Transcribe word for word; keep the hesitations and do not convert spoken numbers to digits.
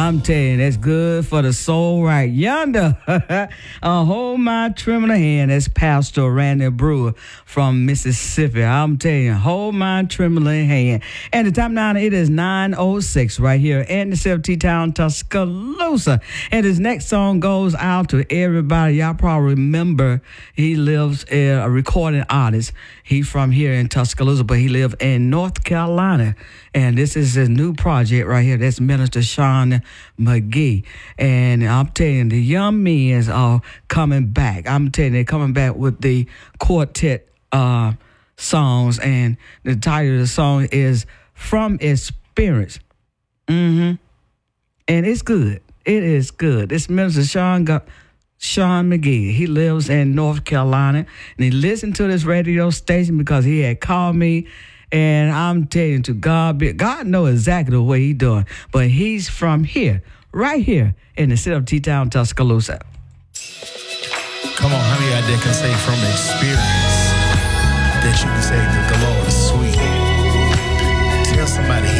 I'm telling you, that's good for the soul right yonder. uh, hold my trembling hand. That's Pastor Randy Brewer from Mississippi. I'm telling you, hold my trembling hand. And the time now, it is nine oh six right here in the T Town, Tuscaloosa. And his next song goes out to everybody. Y'all probably remember he lives uh, a recording artist. He's from here in Tuscaloosa, but he lives in North Carolina. And this is his new project right here. That's Minister Sean McGee. And I'm telling you, the young men are coming back. I'm telling you, they're coming back with the quartet uh, songs. And the title of the song is From Experience. Mm-hmm. And it's good. It is good. This Minister Sean got Sean McGee. He lives in North Carolina. And he listened to this radio station because he had called me. And I'm telling you, to God be, God knows exactly the way he's doing. But he's from here, right here in the city of T-Town, Tuscaloosa. Come on, how many out there can say from experience that you can say that the Lord is sweet? Tell somebody